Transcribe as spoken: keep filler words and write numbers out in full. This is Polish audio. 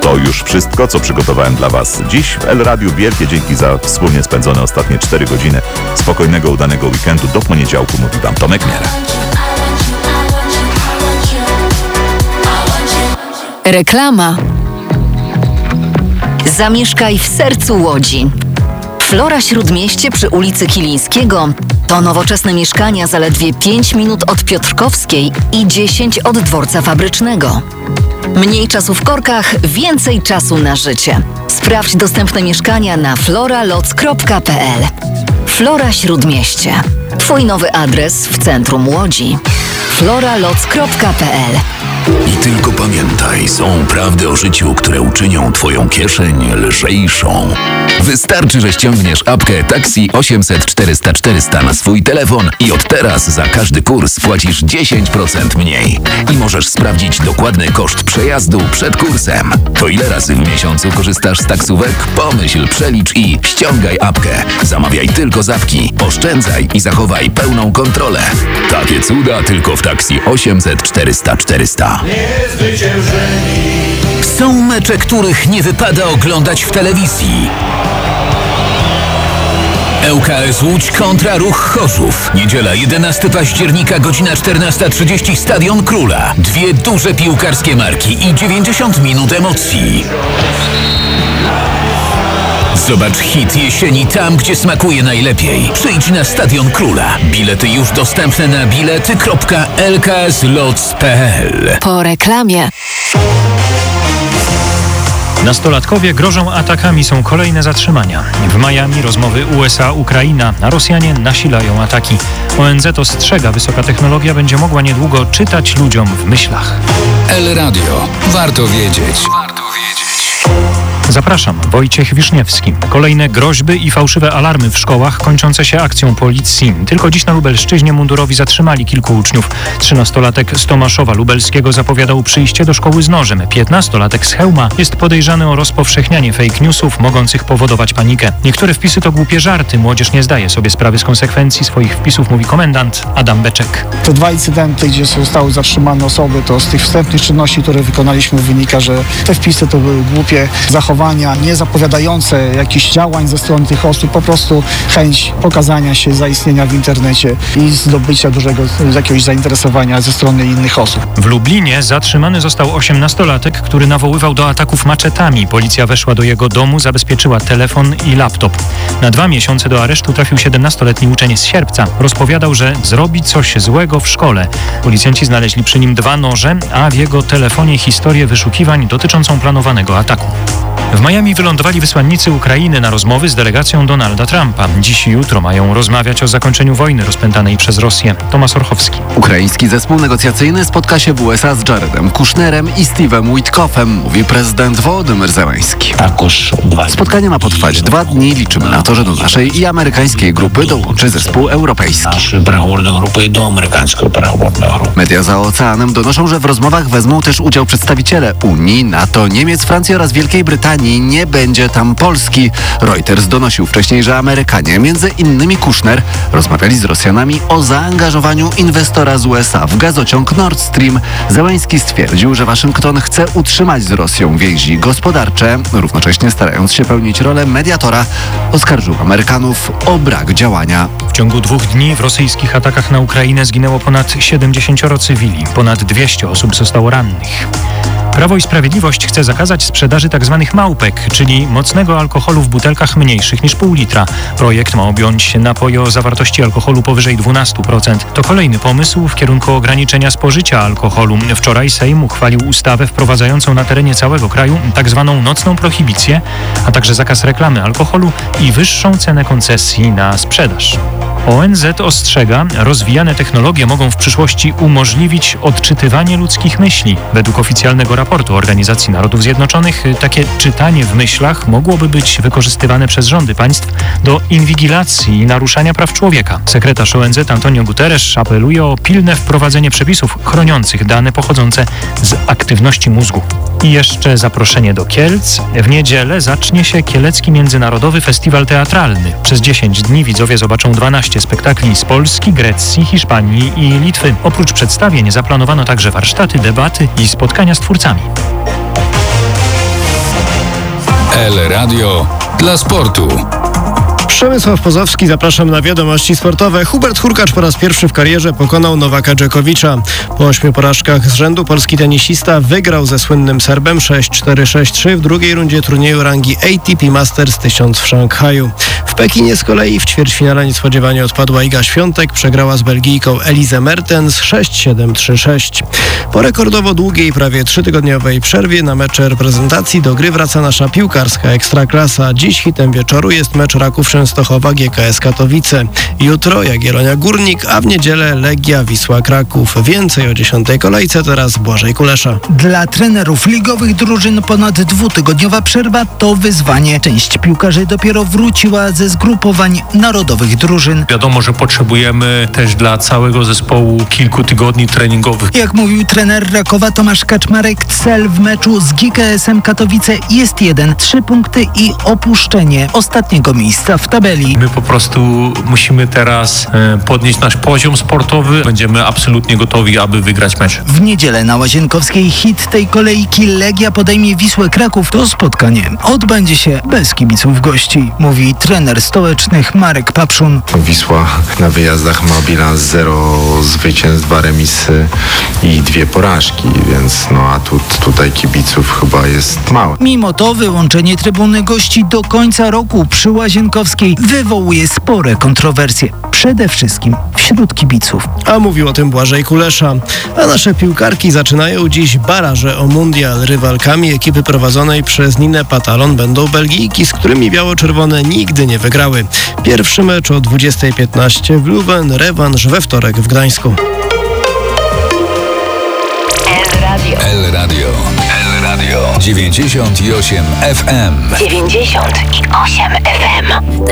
To już wszystko, co przygotowałem dla Was dziś w El Radiu. Wielkie dzięki za wspólnie spędzone ostatnie cztery godziny. Spokojnego, udanego weekendu. Do poniedziałku mówi Wam Tomek Miera. Reklama. Zamieszkaj w sercu Łodzi. Flora Śródmieście przy ulicy Kilińskiego to nowoczesne mieszkania zaledwie pięć minut od Piotrkowskiej i dziesięć od dworca fabrycznego. Mniej czasu w korkach, więcej czasu na życie. Sprawdź dostępne mieszkania na floralots kropka p l. Flora Śródmieście. Twój nowy adres w centrum Łodzi. floralots kropka p l. I tylko pamiętaj, są prawdy o życiu, które uczynią Twoją kieszeń lżejszą. Wystarczy, że ściągniesz apkę Taxi osiemset czterysta czterysta na swój telefon i od teraz za każdy kurs płacisz dziesięć procent mniej. I możesz sprawdzić dokładny koszt przejazdu przed kursem. To ile razy w miesiącu korzystasz z taksówek? Pomyśl, przelicz i ściągaj apkę. Zamawiaj tylko z apki, oszczędzaj i zachowaj pełną kontrolę. Takie cuda tylko w Taxi osiemset czterysta czterysta. Są mecze, których nie wypada oglądać w telewizji. ŁKS Łódź kontra Ruch Chorzów. Niedziela jedenastego października, godzina czternasta trzydzieści, Stadion Króla. Dwie duże piłkarskie marki i dziewięćdziesiąt minut emocji. Zobacz hit jesieni tam, gdzie smakuje najlepiej. Przyjdź na Stadion Króla. Bilety już dostępne na bilety kropka l k s lots kropka p l. Po reklamie. Nastolatkowie grożą atakami, są kolejne zatrzymania. W Miami rozmowy U S A-Ukraina, a Rosjanie nasilają ataki. O N Z ostrzega, wysoka technologia będzie mogła niedługo czytać ludziom w myślach. El Radio. Warto wiedzieć. Warto wiedzieć. Zapraszam, Wojciech Wiszniewski. Kolejne groźby i fałszywe alarmy w szkołach kończące się akcją policji. Tylko dziś na Lubelszczyźnie mundurowi zatrzymali kilku uczniów. Trzynastolatek z Tomaszowa Lubelskiego zapowiadał przyjście do szkoły z nożem. Piętnastolatek z Chełma jest podejrzany o rozpowszechnianie fake newsów mogących powodować panikę. Niektóre wpisy to głupie żarty. Młodzież nie zdaje sobie sprawy z konsekwencji swoich wpisów, mówi komendant Adam Beczek. Te dwa incydenty, gdzie zostały zatrzymane osoby, to z tych wstępnych czynności, które wykonaliśmy, wynika, że te wpisy to były głupie zachowania, nie zapowiadające jakichś działań ze strony tych osób, po prostu chęć pokazania się, zaistnienia w internecie i zdobycia dużego jakiegoś zainteresowania ze strony innych osób. W Lublinie zatrzymany został osiemnastolatek, który nawoływał do ataków maczetami. Policja weszła do jego domu, zabezpieczyła telefon i laptop. Na dwa miesiące do aresztu trafił siedemnastoletni uczeń z Sierpca. Rozpowiadał, że zrobi coś złego w szkole. Policjanci znaleźli przy nim dwa noże, a w jego telefonie historię wyszukiwań dotyczącą planowanego ataku. W Miami wylądowali wysłannicy Ukrainy na rozmowy z delegacją Donalda Trumpa. Dziś i jutro mają rozmawiać o zakończeniu wojny rozpętanej przez Rosję. Tomasz Orchowski. Ukraiński zespół negocjacyjny spotka się w U S A z Jaredem Kushnerem i Steve'em Witkoffem, mówi prezydent Wołodymyr Zełenski. Spotkanie ma potrwać dwa dni. Liczymy na to, że do naszej i amerykańskiej grupy dołączy zespół europejski. Media za oceanem donoszą, że w rozmowach wezmą też udział przedstawiciele Unii, NATO, Niemiec, Francji oraz Wielkiej Brytanii. Nie będzie tam Polski. Reuters donosił wcześniej, że Amerykanie, między innymi Kushner, rozmawiali z Rosjanami o zaangażowaniu inwestora z U S A w gazociąg Nord Stream. Zełenski stwierdził, że Waszyngton chce utrzymać z Rosją więzi gospodarcze, równocześnie starając się pełnić rolę mediatora. Oskarżył Amerykanów o brak działania. W ciągu dwóch dni w rosyjskich atakach na Ukrainę zginęło ponad siedemdziesięcioro cywili. Ponad dwieście osób zostało rannych. Prawo i Sprawiedliwość chce zakazać sprzedaży tzw. małpek, czyli mocnego alkoholu w butelkach mniejszych niż pół litra. Projekt ma objąć napoje o zawartości alkoholu powyżej dwanaście procent. To kolejny pomysł w kierunku ograniczenia spożycia alkoholu. Wczoraj Sejm uchwalił ustawę wprowadzającą na terenie całego kraju tzw. nocną prohibicję, a także zakaz reklamy alkoholu i wyższą cenę koncesji na sprzedaż. O N Z ostrzega, rozwijane technologie mogą w przyszłości umożliwić odczytywanie ludzkich myśli. Według oficjalnego raportu Organizacji Narodów Zjednoczonych takie czytanie w myślach mogłoby być wykorzystywane przez rządy państw do inwigilacji i naruszania praw człowieka. Sekretarz O N Z Antonio Guterres apeluje o pilne wprowadzenie przepisów chroniących dane pochodzące z aktywności mózgu. I jeszcze zaproszenie do Kielc. W niedzielę zacznie się Kielecki Międzynarodowy Festiwal Teatralny. Przez dziesięć dni widzowie zobaczą dwanaście spektakli z Polski, Grecji, Hiszpanii i Litwy. Oprócz przedstawień zaplanowano także warsztaty, debaty i spotkania z twórcami. L Radio dla sportu. Przemysław Pozowski, zapraszam na wiadomości sportowe. Hubert Hurkacz po raz pierwszy w karierze pokonał Nowaka Dżokowicza. Po ośmiu porażkach z rzędu polski tenisista wygrał ze słynnym Serbem sześć cztery sześć trzy w drugiej rundzie turnieju rangi A T P Masters tysiąc w Szanghaju. W Pekinie z kolei w ćwierćfinale niespodziewanie odpadła Iga Świątek, przegrała z Belgijką Elizę Mertens sześć siedem trzy sześć. Po rekordowo długiej, prawie trzytygodniowej przerwie na mecze reprezentacji do gry wraca nasza piłkarska ekstraklasa. Dziś hitem wieczoru jest mecz Raków Częstochowa G K S Katowice. Jutro Jagiellonia Górnik, a w niedzielę Legia Wisła Kraków. Więcej o dziesiątej kolejce, teraz Błażej Kulesza. Dla trenerów ligowych drużyn ponad dwutygodniowa przerwa to wyzwanie. Część piłkarzy dopiero wróciła ze zgrupowań narodowych drużyn. Wiadomo, że potrzebujemy też dla całego zespołu kilku tygodni treningowych. Jak mówił trener Rakowa Tomasz Kaczmarek, cel w meczu z G K S-em Katowice jest jeden. Trzy punkty i opuszczenie ostatniego miejsca w tabeli. My po prostu musimy teraz e, podnieść nasz poziom sportowy. Będziemy absolutnie gotowi, aby wygrać mecz. W niedzielę na Łazienkowskiej hit tej kolejki Legia podejmie Wisłę Kraków. To spotkanie odbędzie się bez kibiców gości, mówi trener stołecznych Marek Papszun. Wisła na wyjazdach ma bilans zero zwycięstw, dwa remisy i dwie porażki, więc no a tu, tutaj kibiców chyba jest mało. Mimo to wyłączenie trybuny gości do końca roku przy Łazienkowskiej wywołuje spore kontrowersje. Przede wszystkim wśród kibiców. A mówił o tym Błażej Kulesza. A nasze piłkarki zaczynają dziś baraże o mundial. Rywalkami ekipy prowadzonej przez Ninę Patalon będą Belgijki, z którymi biało-czerwone nigdy nie wygrały. Pierwszy mecz o dwudziestej piętnaście w Leuven, rewanż we wtorek w Gdańsku. L Radio. L Radio. L Radio. dziewięćdziesiąt osiem F M. dziewięćdziesiąt osiem F M.